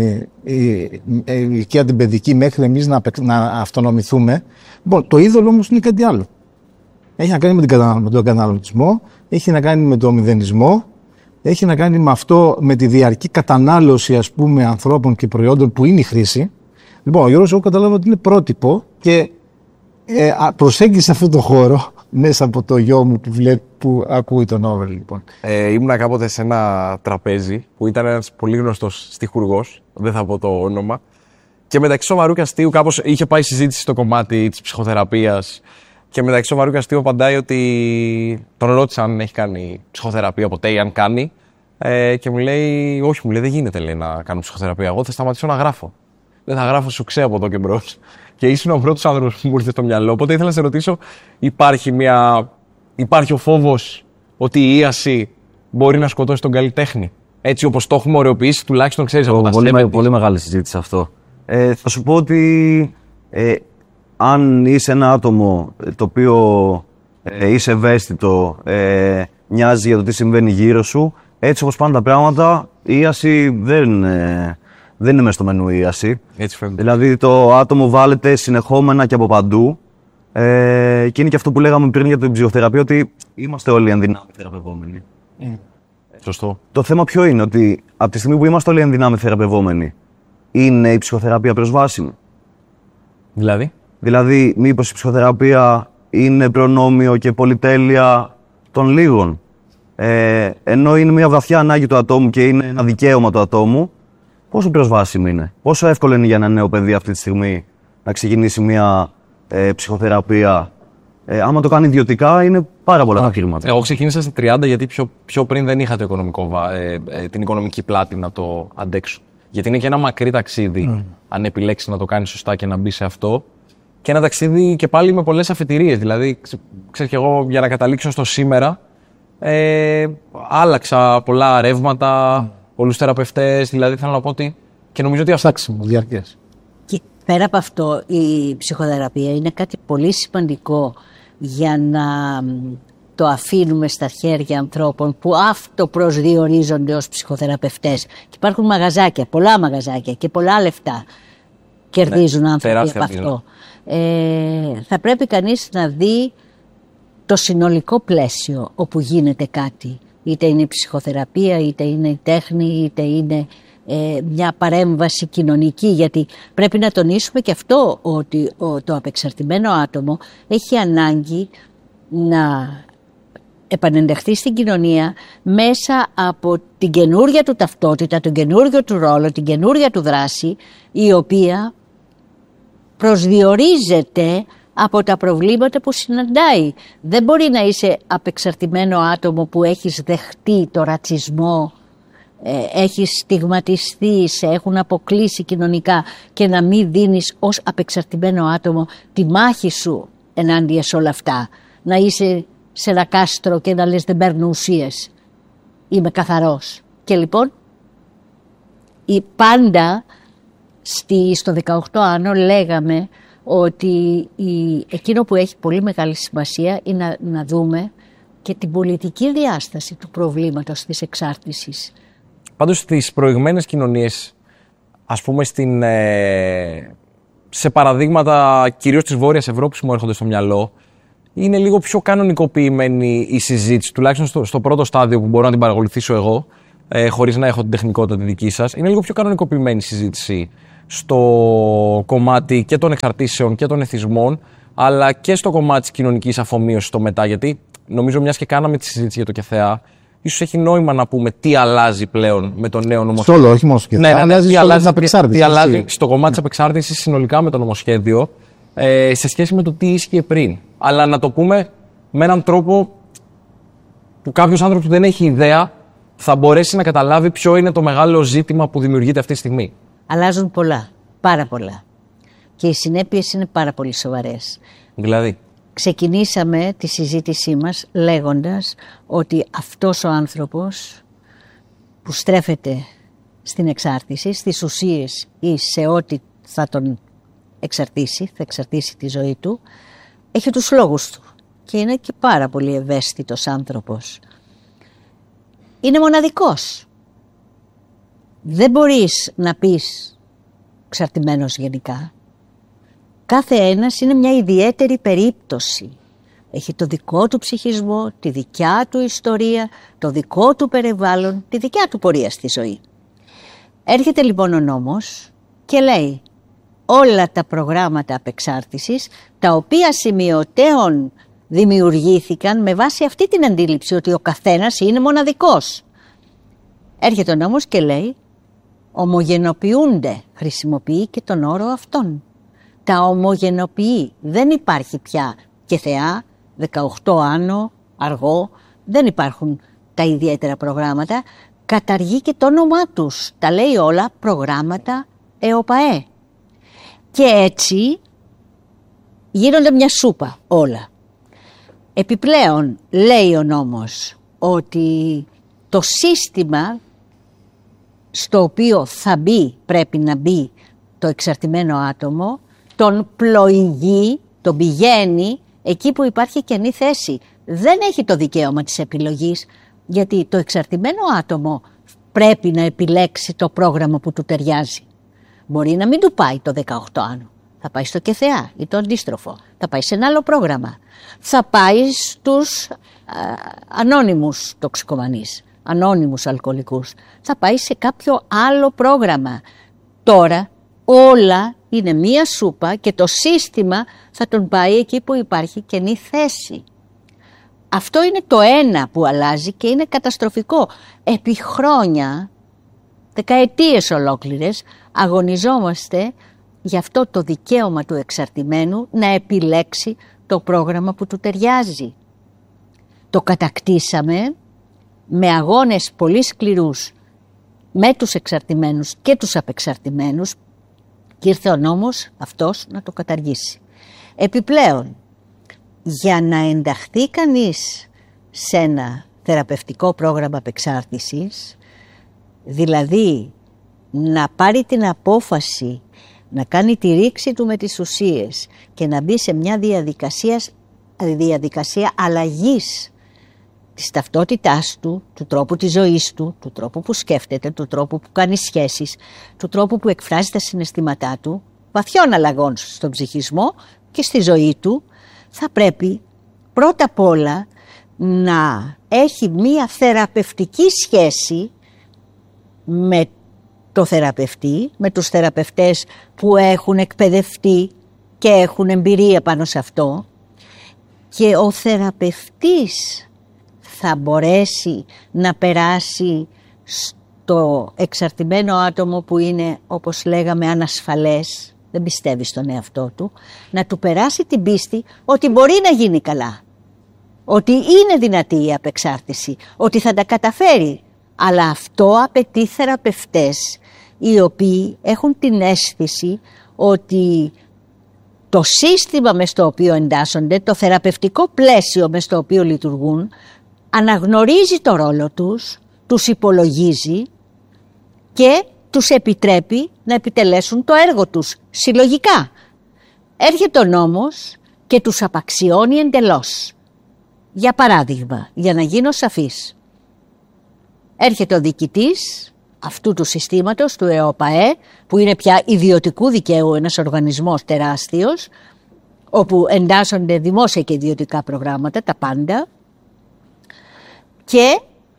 ηλικία την παιδική μέχρι εμείς να, να αυτονομηθούμε. Λοιπόν, το είδωλο όμως είναι κάτι άλλο. Έχει να κάνει με, την, με τον καταναλωτισμό, έχει να κάνει με τον μηδενισμό, έχει να κάνει με αυτό, με τη διαρκή κατανάλωση, ας πούμε, ανθρώπων και προϊόντων που είναι η χρήση. Λοιπόν, ο Γιώργος, εγώ κατάλαβα ότι είναι πρότυπο και ε, προσέγγισε αυτό το χώρο μέσα από το γιο μου που, βλέπει, που ακούει τον Νόβελ, λοιπόν. Ε, ήμουνα κάποτε σε ένα τραπέζι που ήταν ένας πολύ γνωστός στιχουργός, δεν θα πω το όνομα, και μεταξύ σοβαρού και αστείου κάπως είχε πάει συζήτηση στο κομμάτι της ψυχοθεραπείας. Και μεταξύ σοβαρού και αστείου απαντάει ότι τον ρώτησαν αν έχει κάνει ψυχοθεραπεία ποτέ ή αν κάνει. Ε, και μου λέει, όχι, μου λέει, δεν γίνεται, λέει, να κάνω ψυχοθεραπεία. Εγώ θα σταματήσω να γράφω. Δεν θα γράφω σουξέ από εδώ και μπρος. Και ήσουν ο πρώτος άνθρωπος που μου ήρθε στο μυαλό. Οπότε ήθελα να σε ρωτήσω, υπάρχει, μια... υπάρχει ο φόβος ότι η ίαση μπορεί να σκοτώσει τον καλλιτέχνη? Έτσι όπως το έχουμε ωρεοποιήσει, τουλάχιστον ξέρεις από τα πολύ, με, πολύ μεγάλη συζήτηση αυτό. Ε, θα σου πω ότι ε, αν είσαι ένα άτομο το οποίο ε, είσαι ευαίσθητο, ε, νοιάζει για το τι συμβαίνει γύρω σου, έτσι όπως πάνε τα πράγματα, η ίαση δεν, ε, δεν είναι μέσα στο μενού η ίαση. Έτσι φαίνεται. Δηλαδή το άτομο βάλεται συνεχόμενα και από παντού ε, και είναι και αυτό που λέγαμε πριν για την ψυχοθεραπεία, ότι είμαστε όλοι ενδυνάμει θεραπευόμενοι. Mm. Σωστό. Το θέμα ποιο είναι, ότι από τη στιγμή που είμαστε όλοι ενδυνάμει θεραπευόμενοι, είναι η ψυχοθεραπεία προσβάσιμη? Δηλαδή? Δηλαδή, μήπως η ψυχοθεραπεία είναι προνόμιο και πολυτέλεια των λίγων? Ε, ενώ είναι μια βαθιά ανάγκη του ατόμου και είναι ένα δικαίωμα του ατόμου, πόσο προσβάσιμη είναι? Πόσο εύκολο είναι για ένα νέο παιδί αυτή τη στιγμή να ξεκινήσει μια ε, ψυχοθεραπεία? Ε, άμα το κάνει ιδιωτικά, είναι πάρα πολλά τα χρήματα. Εγώ ξεκίνησα στα τριάντα γιατί πιο, πιο πριν δεν είχα το οικονομικό, ε, ε, την οικονομική πλάτη να το αντέξω. Γιατί είναι και ένα μακρύ ταξίδι, mm. αν επιλέξεις να το κάνεις σωστά και να μπει σε αυτό. Και ένα ταξίδι και πάλι με πολλές αφετηρίες. Δηλαδή, ξέρεις, και εγώ για να καταλήξω στο σήμερα, ε, άλλαξα πολλά ρεύματα, mm. πολλούς θεραπευτές. Δηλαδή, θέλω να πω ότι. Και νομίζω ότι ψάξιμο, διαρκές. Και πέρα από αυτό, η ψυχοθεραπεία είναι κάτι πολύ σημαντικό για να το αφήνουμε στα χέρια ανθρώπων που αυτοπροσδιορίζονται ως ψυχοθεραπευτές. Και υπάρχουν μαγαζάκια, πολλά μαγαζάκια και πολλά λεφτά κερδίζουν ναι, άνθρωποι από αυτό. Ε, θα πρέπει κανείς να δει το συνολικό πλαίσιο όπου γίνεται κάτι. Είτε είναι η ψυχοθεραπεία, είτε είναι η τέχνη, είτε είναι ε, μια παρέμβαση κοινωνική. Γιατί πρέπει να τονίσουμε και αυτό, ότι ο, το απεξαρτημένο άτομο έχει ανάγκη να επανενταχθεί στην κοινωνία μέσα από την καινούρια του ταυτότητα, τον καινούριο του ρόλο, την καινούρια του δράση, η οποία προσδιορίζεται από τα προβλήματα που συναντάει. Δεν μπορεί να είσαι απεξαρτημένο άτομο που έχεις δεχτεί το ρατσισμό, ε, έχεις στιγματιστεί, σε έχουν αποκλείσει κοινωνικά και να μην δίνεις ως απεξαρτημένο άτομο τη μάχη σου ενάντια σε όλα αυτά. Να είσαι σε ένα κάστρο και να λες δεν παίρνω ουσίες, είμαι καθαρός. Και λοιπόν η πάντα στη, στο δεκαοκτώ άνω λέγαμε ότι η, εκείνο που έχει πολύ μεγάλη σημασία είναι να, να δούμε και την πολιτική διάσταση του προβλήματος της εξάρτησης. Πάντως στις προηγμένες κοινωνίες, ας πούμε στην, ε, σε παραδείγματα κυρίως της Βόρειας Ευρώπης που μου έρχονται στο μυαλό, είναι λίγο πιο κανονικοποιημένη η συζήτηση, τουλάχιστον στο, στο πρώτο στάδιο που μπορώ να την παρακολουθήσω εγώ, ε, χωρίς να έχω την τεχνικότητα τη δική σας. Είναι λίγο πιο κανονικοποιημένη συζήτηση στο κομμάτι και των εξαρτήσεων και των εθισμών, αλλά και στο κομμάτι της κοινωνικής αφομοίωσης στο μετά. Γιατί νομίζω, μιας και κάναμε τη συζήτηση για το ΚΕΘΕΑ, ίσως έχει νόημα να πούμε τι αλλάζει πλέον με το νέο νομοσχέδιο. Στο όλο, όχι μόνο στο ΚΕΘΕΑ. Ναι, ναι, αλλάζει τι στο αλλάζει, απεξάρτηση, τι αλλάζει στο κομμάτι της απεξάρτησης συνολικά με το νομοσχέδιο, ε, σε σχέση με το τι ίσχυε πριν. Αλλά να το πούμε με έναν τρόπο που κάποιος άνθρωπος που δεν έχει ιδέα θα μπορέσει να καταλάβει ποιο είναι το μεγάλο ζήτημα που δημιουργείται αυτή τη στιγμή. Αλλάζουν πολλά, πάρα πολλά. Και οι συνέπειες είναι πάρα πολύ σοβαρές. Δηλαδή. Ξεκινήσαμε τη συζήτησή μας λέγοντας ότι αυτός ο άνθρωπος που στρέφεται στην εξάρτηση, στις ουσίες ή σε ό,τι θα τον εξαρτήσει, θα εξαρτήσει τη ζωή του, έχει τους λόγους του και είναι και πάρα πολύ ευαίσθητος άνθρωπος. Είναι μοναδικός. Δεν μπορείς να πεις εξαρτημένος γενικά. Κάθε ένας είναι μια ιδιαίτερη περίπτωση. Έχει το δικό του ψυχισμό, τη δικιά του ιστορία, το δικό του περιβάλλον, τη δικιά του πορεία στη ζωή. Έρχεται λοιπόν ο νόμος και λέει όλα τα προγράμματα απεξάρτησης, τα οποία σημειωτέων δημιουργήθηκαν με βάση αυτή την αντίληψη ότι ο καθένας είναι μοναδικός. Έρχεται ο νόμος και λέει ομογενοποιούνται, χρησιμοποιεί και τον όρο αυτόν. Τα ομογενοποιεί. Δεν υπάρχει πια ΚΕΘΕΑ, δεκαοκτώ άνω, αργό, δεν υπάρχουν τα ιδιαίτερα προγράμματα. Καταργεί και το όνομά τους. Τα λέει όλα προγράμματα ΕΟΠΑΕ. Και έτσι γίνονται μια σούπα όλα. Επιπλέον λέει ο νόμος ότι το σύστημα στο οποίο θα μπει, πρέπει να μπει το εξαρτημένο άτομο, τον πλοηγεί, τον πηγαίνει εκεί που υπάρχει κενή θέση. Δεν έχει το δικαίωμα της επιλογής, γιατί το εξαρτημένο άτομο πρέπει να επιλέξει το πρόγραμμα που του ταιριάζει. Μπορεί να μην του πάει το δεκαοκτώ άνω. Θα πάει στο ΚΕΘΕΑ ή το αντίστροφο. Θα πάει σε ένα άλλο πρόγραμμα. Θα πάει στους α, ανώνυμους τοξικομανείς, ανώνυμους αλκοολικούς. Θα πάει σε κάποιο άλλο πρόγραμμα. Τώρα όλα είναι μία σούπα και το σύστημα θα τον πάει εκεί που υπάρχει κενή θέση. Αυτό είναι το ένα που αλλάζει και είναι καταστροφικό. Επί χρόνια, δεκαετίες ολόκληρες, αγωνιζόμαστε για αυτό το δικαίωμα του εξαρτημένου να επιλέξει το πρόγραμμα που του ταιριάζει. Το κατακτήσαμε με αγώνες πολύ σκληρούς με τους εξαρτημένους και τους απεξαρτημένους και ήρθε ο νόμος αυτός να το καταργήσει. Επιπλέον, για να ενταχθεί κανείς σε ένα θεραπευτικό πρόγραμμα απεξάρτησης, δηλαδή να πάρει την απόφαση να κάνει τη ρήξη του με τις ουσίες και να μπει σε μια διαδικασία, διαδικασία αλλαγής της ταυτότητάς του, του τρόπου της ζωής του, του τρόπου που σκέφτεται, του τρόπου που κάνει σχέσεις, του τρόπου που εκφράζει τα συναισθήματά του, βαθιών αλλαγών στον ψυχισμό και στη ζωή του, θα πρέπει πρώτα απ' όλα να έχει μία θεραπευτική σχέση με το θεραπευτή, με τους θεραπευτές που έχουν εκπαιδευτεί και έχουν εμπειρία πάνω σε αυτό, και ο θεραπευτής θα μπορέσει να περάσει στο εξαρτημένο άτομο που είναι, όπως λέγαμε, ανασφαλές, δεν πιστεύει στον εαυτό του, να του περάσει την πίστη ότι μπορεί να γίνει καλά, ότι είναι δυνατή η απεξάρτηση, ότι θα τα καταφέρει. Αλλά αυτό απαιτεί θεραπευτές οι οποίοι έχουν την αίσθηση ότι το σύστημα μες στο οποίο εντάσσονται, το θεραπευτικό πλαίσιο μες στο οποίο λειτουργούν, αναγνωρίζει το ρόλο τους, τους υπολογίζει και τους επιτρέπει να επιτελέσουν το έργο τους συλλογικά. Έρχεται ο νόμος και τους απαξιώνει εντελώς. Για παράδειγμα, για να γίνω σαφής, έρχεται ο διοικητής αυτού του συστήματος, του ΕΟΠΑΕ, που είναι πια ιδιωτικού δικαίου ένας οργανισμός τεράστιος, όπου εντάσσονται δημόσια και ιδιωτικά προγράμματα, τα πάντα, και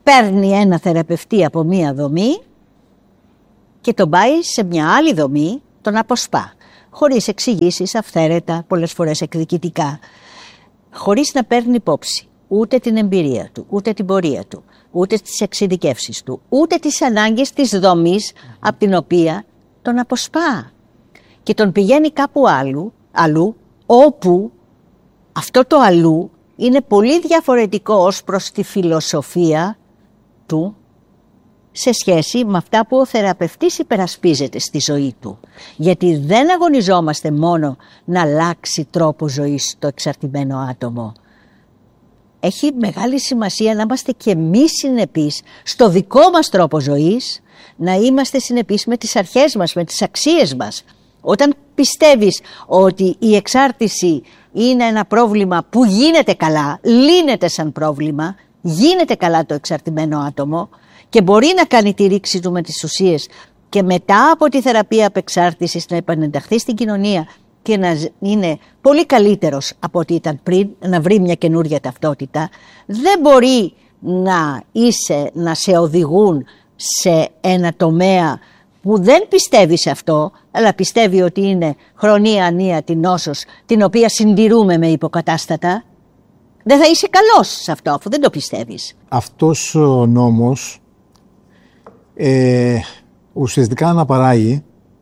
παίρνει ένα θεραπευτή από μία δομή και τον πάει σε μια άλλη δομή, τον αποσπά. Χωρίς εξηγήσεις, αυθαίρετα, πολλές φορές εκδικητικά. Χωρίς να παίρνει υπόψη ούτε την εμπειρία του, ούτε την πορεία του, ούτε τις εξειδικεύσεις του, ούτε τις ανάγκες της δομής από την οποία τον αποσπά. Και τον πηγαίνει κάπου άλλου, αλλού, όπου αυτό το αλλού είναι πολύ διαφορετικό ως προς τη φιλοσοφία του σε σχέση με αυτά που ο θεραπευτής υπερασπίζεται στη ζωή του. Γιατί δεν αγωνιζόμαστε μόνο να αλλάξει τρόπο ζωής το εξαρτημένο άτομο. Έχει μεγάλη σημασία να είμαστε και εμείς συνεπείς στο δικό μας τρόπο ζωής, να είμαστε συνεπείς με τις αρχές μας, με τις αξίες μας. Όταν πιστεύεις ότι η εξάρτηση είναι ένα πρόβλημα που γίνεται καλά, λύνεται σαν πρόβλημα, γίνεται καλά το εξαρτημένο άτομο και μπορεί να κάνει τη ρήξη του με τις ουσίες και μετά από τη θεραπεία απεξάρτησης να επανενταχθεί στην κοινωνία και να είναι πολύ καλύτερος από ό,τι ήταν πριν, να βρει μια καινούρια ταυτότητα, δεν μπορεί να είσαι, να σε οδηγούν σε ένα τομέα που δεν πιστεύει σε αυτό, αλλά πιστεύει ότι είναι χρονία ανία την νόσος, την οποία συντηρούμε με υποκατάστατα. Δεν θα είσαι καλός σε αυτό, αφού δεν το πιστεύεις. Αυτός ο νόμος ε, ουσιαστικά αναπαράγει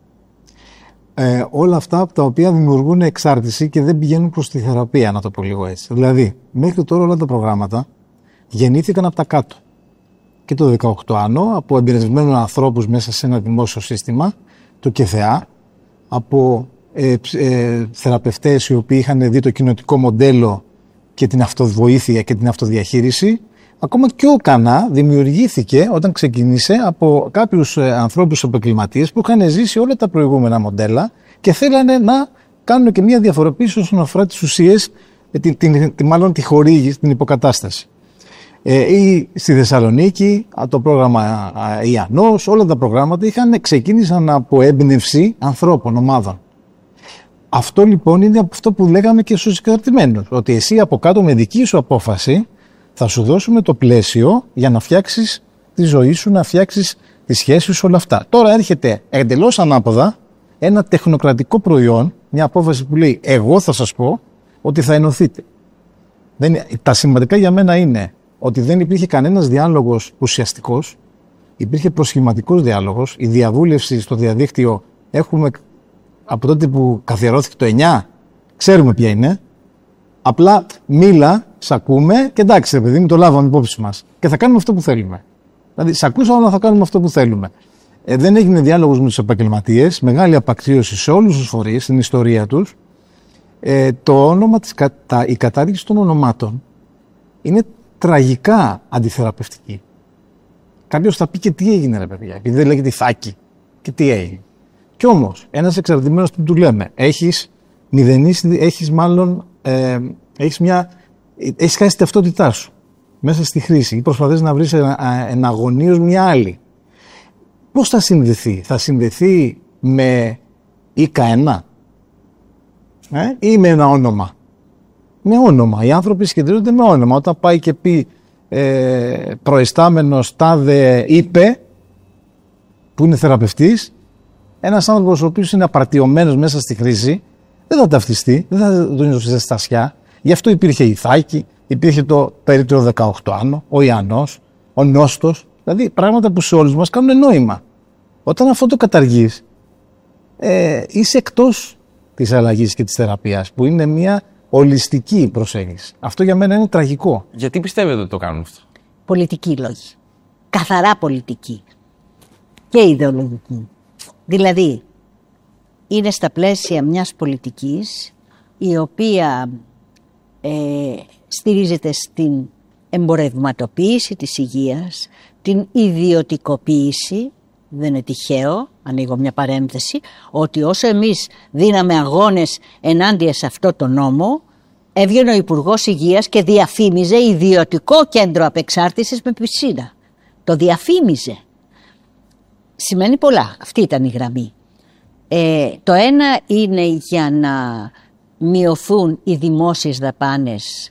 ε, όλα αυτά από τα οποία δημιουργούν εξάρτηση και δεν πηγαίνουν προς τη θεραπεία, να το πω λίγο έτσι. Δηλαδή, μέχρι τώρα όλα τα προγράμματα γεννήθηκαν από τα κάτω. Και το δεκαοκτώ άνω, από εμπειρευμένους ανθρώπους μέσα σε ένα δημόσιο σύστημα, το ΚΕΘΕΑ, από ε, ε, θεραπευτές οι οποίοι είχαν δει το κοινοτικό μοντέλο και την αυτοβοήθεια και την αυτοδιαχείριση. Ακόμα και ο ΚΑΝΑ δημιουργήθηκε όταν ξεκίνησε από κάποιους ε, ανθρώπους επαγγελματίες που είχαν ζήσει όλα τα προηγούμενα μοντέλα και θέλανε να κάνουν και μια διαφοροποίηση όσον αφορά τις ουσίες, την, την, την, μάλλον τη χορήγηση, την υποκατάσταση. Ε, ή στη Θεσσαλονίκη, το πρόγραμμα Ιαννός, όλα τα προγράμματα είχαν, ξεκίνησαν από έμπνευση ανθρώπων, ομάδων. Αυτό λοιπόν είναι από αυτό που λέγαμε και στους εξαρτημένους, ότι εσύ από κάτω με δική σου απόφαση θα σου δώσουμε το πλαίσιο για να φτιάξεις τη ζωή σου, να φτιάξεις τη σχέση σου, όλα αυτά. Τώρα έρχεται εντελώς ανάποδα ένα τεχνοκρατικό προϊόν, μια απόφαση που λέει εγώ θα σας πω ότι θα ενωθείτε. Δεν, τα σημαντικά για μένα είναι ότι δεν υπήρχε κανένας διάλογος ουσιαστικός, υπήρχε προσχηματικός διάλογος, η διαβούλευση στο διαδίκτυο έχουμε από τότε που καθιερώθηκε το εννιά, ξέρουμε ποια είναι, απλά μίλα, σ' ακούμε και εντάξει ρε παιδί μου, το λάβαμε υπόψη μας και θα κάνουμε αυτό που θέλουμε. Δηλαδή σ' ακούσαμε αλλά θα κάνουμε αυτό που θέλουμε. Ε, δεν έγινε διάλογος με τους επαγγελματίες, μεγάλη απαξίωση σε όλους τους φορείς, στην ιστορία τους. Ε, το όνομα της, τα, η κατάργηση των ονομάτων είναι τραγικά αντιθεραπευτική. Κάποιος θα πει και τι έγινε ρε παιδιά, επειδή δεν λέγεται Ιθάκη και τι έγινε. Κι όμως, ένας εξαρτημένος που του λέμε, έχεις μηδενίσει, έχεις μάλλον, ε, έχεις μια, έχεις χάσει την ταυτότητά σου μέσα στη χρήση ή προσπαθείς να βρεις εναγωνίως μια άλλη. Πώς θα συνδεθεί, θα συνδεθεί με ΙΚΑ ένα ε, ή με ένα όνομα. Με όνομα. Οι άνθρωποι σχεδιάζονται με όνομα. Όταν πάει και πει ε, προϊστάμενος τάδε είπε, που είναι θεραπευτής, ένας άνθρωπος ο οποίος είναι απαρτιωμένος μέσα στη χρήση, δεν θα ταυτιστεί, δεν θα τον δώσει ζεστασιά. Γι' αυτό υπήρχε η Ιθάκη, υπήρχε το περίπτωρο δεκαοκτώ άνω, ο Ιαννός, ο Νόστος, δηλαδή πράγματα που σε όλους μας κάνουν νόημα. Όταν αυτό το καταργείς, ε, είσαι εκτός της αλλαγής και της θεραπείας, που είναι μια ολιστική προσέγγιση. Αυτό για μένα είναι τραγικό. Γιατί πιστεύετε ότι το κάνουν αυτό? Πολιτική λόγη. Καθαρά πολιτική. Και ιδεολογική. Δηλαδή, είναι στα πλαίσια μιας πολιτικής η οποία ε, στηρίζεται στην εμπορευματοποίηση της υγείας, την ιδιωτικοποίηση. Δεν είναι τυχαίο, ανοίγω μια παρένθεση, ότι όσο εμείς δίναμε αγώνες ενάντια σε αυτό το νόμο, έβγαινε ο Υπουργός Υγείας και διαφήμιζε ιδιωτικό κέντρο απεξάρτησης με πισίνα. Το διαφήμιζε. Σημαίνει πολλά. Αυτή ήταν η γραμμή. Ε, το ένα είναι για να μειωθούν οι δημόσιες δαπάνες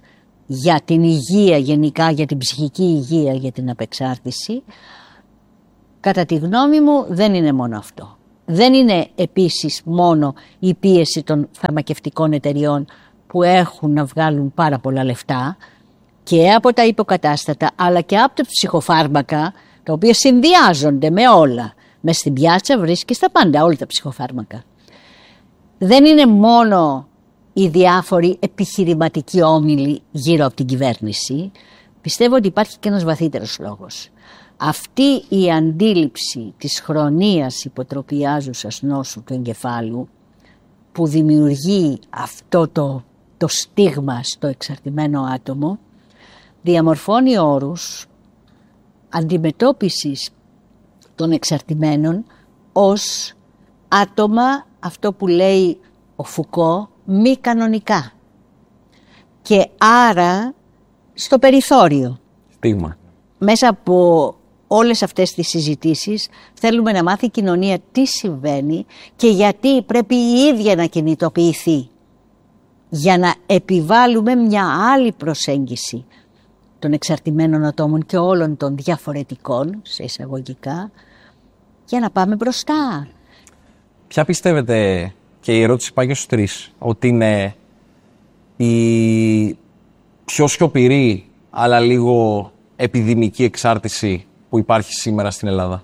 για την υγεία γενικά, για την ψυχική υγεία, για την απεξάρτηση, κατά τη γνώμη μου δεν είναι μόνο αυτό. Δεν είναι επίσης μόνο η πίεση των φαρμακευτικών εταιριών που έχουν να βγάλουν πάρα πολλά λεφτά και από τα υποκατάστατα αλλά και από τα ψυχοφάρμακα, τα οποία συνδυάζονται με όλα. Μες στην πιάτσα βρίσκεις τα πάντα, όλα τα ψυχοφάρμακα. Δεν είναι μόνο οι διάφοροι επιχειρηματικοί όμιλοι γύρω από την κυβέρνηση. Πιστεύω ότι υπάρχει και ένας βαθύτερος λόγος. Αυτή η αντίληψη της χρονίας υποτροπιάζουσας νόσου του εγκεφάλου που δημιουργεί αυτό το, το στίγμα στο εξαρτημένο άτομο διαμορφώνει όρους αντιμετώπισης των εξαρτημένων ως άτομα, αυτό που λέει ο Φουκώ, μη κανονικά και άρα στο περιθώριο. Στίγμα. Μέσα από όλες αυτές τις συζητήσεις θέλουμε να μάθει η κοινωνία τι συμβαίνει και γιατί πρέπει η ίδια να κινητοποιηθεί για να επιβάλλουμε μια άλλη προσέγγιση των εξαρτημένων ατόμων και όλων των διαφορετικών, σε εισαγωγικά, για να πάμε μπροστά. Ποια πιστεύετε, και η ερώτηση πάει και στους τρεις, ότι είναι η πιο σιωπηρή αλλά λίγο επιδημική εξάρτηση που υπάρχει σήμερα στην Ελλάδα?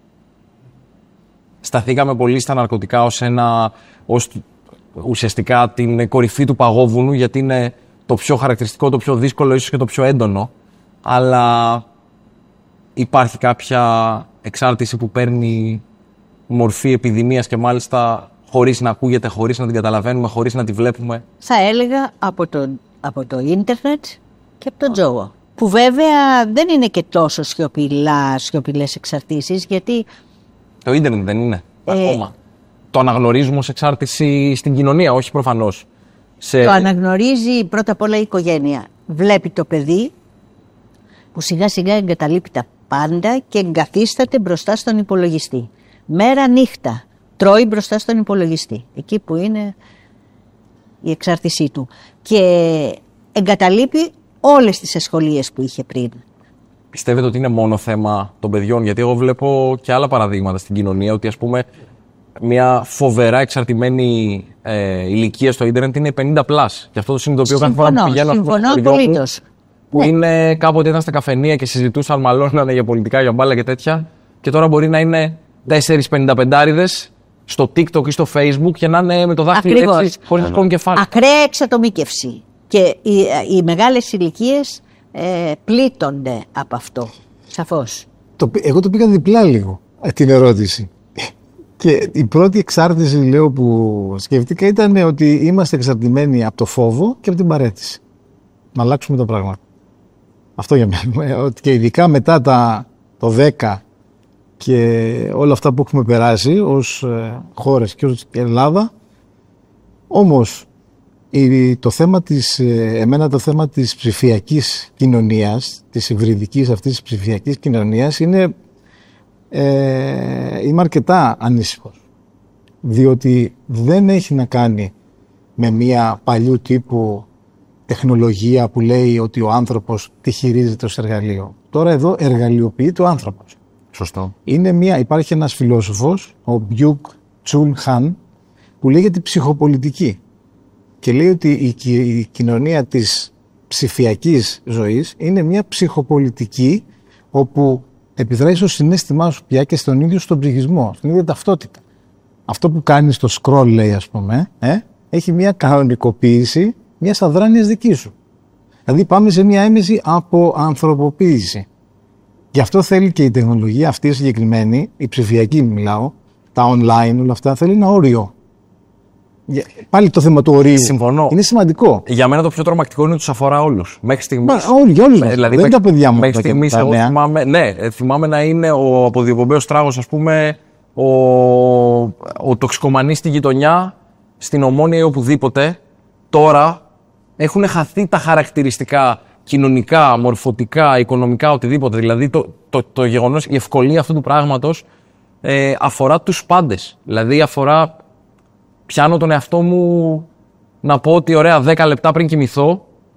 Σταθήκαμε πολύ στα ναρκωτικά ως, ένα, ως ουσιαστικά την κορυφή του παγόβουνου, γιατί είναι το πιο χαρακτηριστικό, το πιο δύσκολο, ίσως και το πιο έντονο, αλλά υπάρχει κάποια εξάρτηση που παίρνει μορφή επιδημίας και μάλιστα χωρίς να ακούγεται, χωρίς να την καταλαβαίνουμε, χωρίς να τη βλέπουμε? Θα έλεγα από το, από το ίντερνετ και από τον τζόγο, που βέβαια δεν είναι και τόσο σιωπηλά, σιωπηλές εξαρτήσεις, γιατί... Το ίντερνετ δεν είναι ε... ακόμα. Το αναγνωρίζουμε ως εξάρτηση στην κοινωνία, όχι προφανώς. Σε... Το αναγνωρίζει πρώτα απ' όλα η οικογένεια. Βλέπει το παιδί που σιγά σιγά εγκαταλείπει τα πάντα και εγκαθίσταται μπροστά στον υπολογιστή. Μέρα νύχτα τρώει μπροστά στον υπολογιστή, εκεί που είναι η εξάρτησή του. Και εγκαταλείπει όλες τις ασχολίες που είχε πριν. Πιστεύετε ότι είναι μόνο θέμα των παιδιών? Γιατί εγώ βλέπω και άλλα παραδείγματα στην κοινωνία, ότι ας πούμε μια φοβερά εξαρτημένη ε, ηλικία στο ίντερνετ είναι πενήντα πλας. Και αυτό το συνειδητοποιώ κάθε φορά που πηγαίνω. Συμφωνώ απολύτως. Που ναι. είναι κάποτε ήταν στα καφενεία και συζητούσαν, μαλώνανε για πολιτικά, για μπάλα και τέτοια. Και τώρα μπορεί να είναι τέσσερις πενηνταπεντάριδες στο TikTok ή στο Facebook και να είναι με το δάχτυλο έτσι, χωρίς να σηκώνουν κεφάλι. Ακραία εξατομίκευση. Και οι, οι μεγάλες ηλικίες ε, πλήττονται από αυτό. Σαφώς. Το, εγώ το πήγα διπλά λίγο την ερώτηση. Και η πρώτη εξάρτηση, λέω, που σκέφτηκα ήταν ότι είμαστε εξαρτημένοι από το φόβο και από την παραίτηση. Να αλλάξουμε τα πράγματα. Αυτό για μένα. Και ειδικά μετά τα, το δέκα και όλα αυτά που έχουμε περάσει ως ε, χώρες και ως Ελλάδα. Όμως η, το θέμα της, ε, εμένα το θέμα της ψηφιακής κοινωνίας, της υβριδικής αυτής της ψηφιακής κοινωνίας είναι, ε, είμαι αρκετά ανήσυχος. Διότι δεν έχει να κάνει με μια παλιού τύπου τεχνολογία που λέει ότι ο άνθρωπος τη χειρίζεται ως εργαλείο. Τώρα εδώ εργαλειοποιείται ο άνθρωπος. Σωστό. Είναι μια, υπάρχει ένας φιλόσοφος, ο Μπιουκ Τσουλ Χαν, που λέει για την ψυχοπολιτική. Και λέει ότι η, η κοινωνία της ψηφιακής ζωής είναι μια ψυχοπολιτική όπου επιδράει στο συναίσθημά σου πια και στον ίδιο στον ψυχισμό, στην ίδια ταυτότητα. Αυτό που κάνει στο scroll, λέει, ας πούμε, ε, έχει μια κανονικοποίηση μιας αδράνειας δική σου. Δηλαδή πάμε σε μια έμεση από ανθρωποποίηση. Γι' αυτό θέλει και η τεχνολογία αυτή συγκεκριμένη, η ψηφιακή μιλάω, τα online, όλα αυτά, θέλει ένα όριο. Πάλι το θέμα του ορίου. Συμφωνώ. Είναι σημαντικό. Για μένα το πιο τρομακτικό είναι ότι τους αφορά όλους. Μέχρι στιγμής. Μα, όλοι, για όλους. Δηλαδή, δεν είναι τα παιδιά μου. Μέχρι στιγμής, εγώ θυμάμαι, ναι, θυμάμαι να είναι ο αποδιοπομπαίος τράγος, ας πούμε, ο, ο τοξικομανής στη γειτονιά, στην Ομόνια ή οπουδήποτε. Τώρα έχουν χαθεί τα χαρακτηριστικά κοινωνικά, μορφωτικά, οικονομικά, οτιδήποτε. Δηλαδή το, το, το, το γεγονός, η ευκολία αυτού του πράγματος ε, αφορά τους πάντες. Δηλαδή αφορά, πιάνω τον εαυτό μου να πω ότι ωραία, δέκα λεπτά πριν κοιμηθώ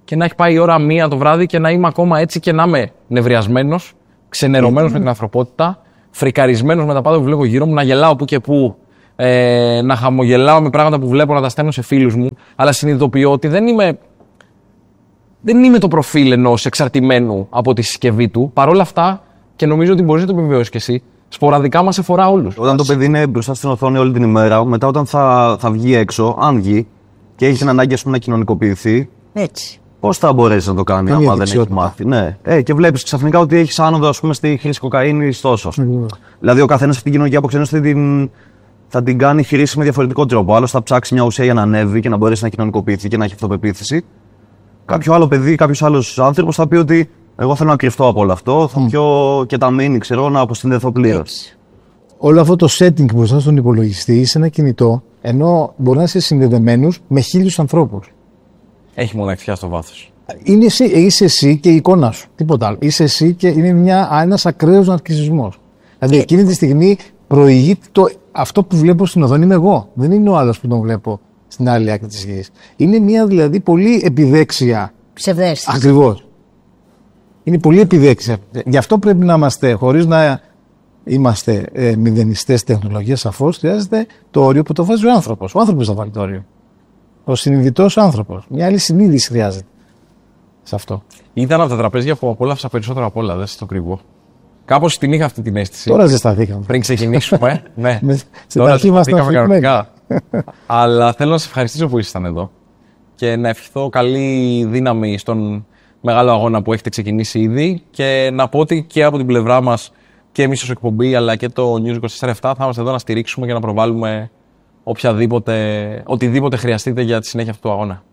και να έχει πάει η ώρα μία το βράδυ και να είμαι ακόμα έτσι και να είμαι νευριασμένος, ξενερωμένος με την ανθρωπότητα, φρικαρισμένος με τα πάντα που βλέπω γύρω μου, να γελάω που και που, ε, να χαμογελάω με πράγματα που βλέπω, να τα στέλνω σε φίλους μου, αλλά συνειδητοποιώ ότι δεν είμαι, δεν είμαι το προφίλ ενός εξαρτημένου από τη συσκευή του. Παρ' όλα αυτά, και νομίζω ότι μπορείς να το επιβεβαιώσεις κι εσύ, σποραδικά μας εφορά όλους. Όταν το παιδί είναι μπροστά στην οθόνη όλη την ημέρα, μετά όταν θα, θα βγει έξω, αν βγει και έχει την ανάγκη ας πούμε, να κοινωνικοποιηθεί, Έτσι. πώς θα μπορέσει να το κάνει, άμα δεν έχει μάθει. Ναι. Ε, και βλέπεις ξαφνικά ότι έχει άνοδο ας πούμε, στη χρήση κοκαίνης τόσο. Mm. Δηλαδή, ο καθένας αυτή την κοινωνική αποξένωση θα την, θα την κάνει χρήση με διαφορετικό τρόπο. Άλλος θα ψάξει μια ουσία για να ανέβει και να μπορέσει να κοινωνικοποιηθεί και να έχει αυτοπεποίθηση. Κάποιο άλλο παιδί, κάποιο άλλο άνθρωπο θα πει ότι εγώ θέλω να κρυφτώ από όλο αυτό, θα mm. πιω και τα μήνυ, ξέρω, να αποσυνδεθώ πλήρως. Όλο αυτό το setting μπροστά στον υπολογιστή είσαι ένα κινητό, ενώ μπορεί να είσαι συνδεδεμένος με χίλιους ανθρώπους. Έχει μοναξιά στο βάθος. Είναι εσύ, είσαι εσύ και η εικόνα σου. Τίποτα άλλο. Είσαι εσύ και είναι μια, ένας ακραίος ναρκισσισμός. Δηλαδή και... εκείνη τη στιγμή προηγεί το, αυτό που βλέπω στην οθόνη είμαι εγώ. Δεν είναι ο άλλος που τον βλέπω στην άλλη άκρη της γης. Είναι μια δηλαδή πολύ επιδέξια. Ψευδαίσθηση. Ακριβώς. Είναι πολύ επιδέξια. Γι' αυτό πρέπει να είμαστε, χωρίς να είμαστε ε, μηδενιστές τεχνολογίας, σαφώς χρειάζεται το όριο που το βάζει ο άνθρωπος. Ο άνθρωπος θα βάλει το όριο. Ο συνειδητός άνθρωπος. Μια άλλη συνείδηση χρειάζεται σε αυτό. Ήταν από τα τραπέζια που απόλαυσα περισσότερο απ' όλα, δεν σας το κρύβω. Κάπως την είχα αυτή την αίσθηση. Τώρα ζεσταθήκαμε. Πριν ξεκινήσουμε. Ναι, στην αρχή ήμασταν κανονικά. Αλλά θέλω να σας ευχαριστήσω που ήσασταν εδώ και να ευχηθώ καλή δύναμη στον μεγάλο αγώνα που έχετε ξεκινήσει ήδη και να πω ότι και από την πλευρά μας και εμείς ως εκπομπή αλλά και το News είκοσι τέσσερα επτά θα είμαστε εδώ να στηρίξουμε και να προβάλλουμε οποιαδήποτε, οτιδήποτε χρειαστείτε για τη συνέχεια αυτού του αγώνα.